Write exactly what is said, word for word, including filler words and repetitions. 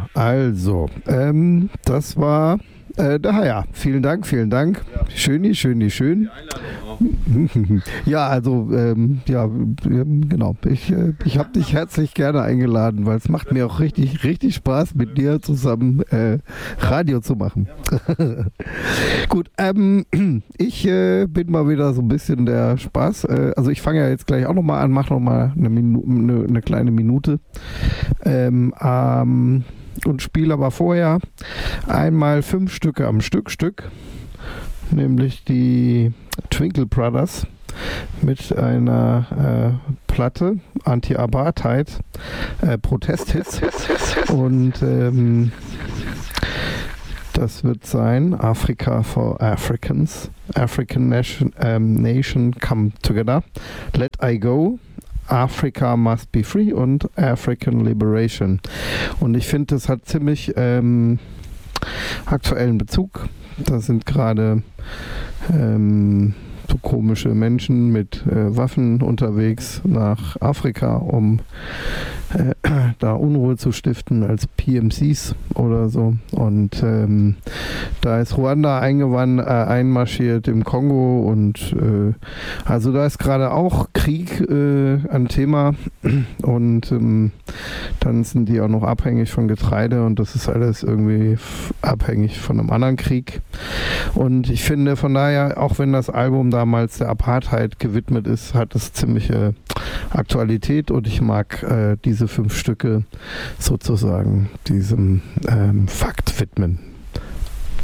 also, ähm, das war äh, der Haya. Vielen Dank, vielen Dank. Ja. Schöni, schöni, schön. Die Einladung auch. Ja, also, ähm, ja, genau. Ich, äh, ich habe dich herzlich gerne eingeladen, weil es macht mir auch richtig, richtig Spaß, mit dir zusammen äh, Radio zu machen. Ja. Gut, ähm, ich äh, bin mal wieder so ein bisschen der Spaß. Äh, also ich fange ja jetzt gleich auch nochmal an, mache nochmal eine, Minu- eine, eine kleine Minute. Ähm, ähm, und spiele aber vorher einmal fünf Stücke am Stück Stück, nämlich die Twinkle Brothers mit einer äh, Platte, Anti-Apartheid, äh, Protesthits, und ähm, das wird sein Africa for Africans, African Nation, ähm, Nation Come Together, Let I Go, Africa Must Be Free und African Liberation. Und ich finde, das hat ziemlich ähm, aktuellen Bezug. Da sind gerade ähm, so komische Menschen mit äh, Waffen unterwegs nach Afrika, um äh, da Unruhe zu stiften als P M Cs oder so. Und ähm, da ist Ruanda eingewandt, äh, einmarschiert im Kongo, und äh, also da ist gerade auch Krieg äh, ein Thema, und ähm, dann sind die auch noch abhängig von Getreide, und das ist alles irgendwie f- abhängig von einem anderen Krieg. Und ich finde von daher, auch wenn das Album damals der Apartheid gewidmet ist, hat es ziemliche Aktualität, und ich mag äh, diese fünf Stücke sozusagen diesem ähm, Fakt widmen.